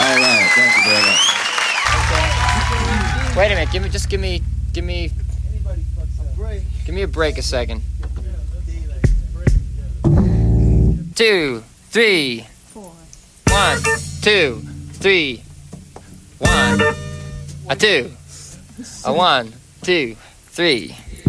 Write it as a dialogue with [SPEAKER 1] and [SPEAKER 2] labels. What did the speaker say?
[SPEAKER 1] All right, thank you very much.
[SPEAKER 2] Wait a minute. Give me a break a second. 2, 3,
[SPEAKER 3] 4.
[SPEAKER 2] 1, 2, 3, 1, a 2, a 1, 2, 3.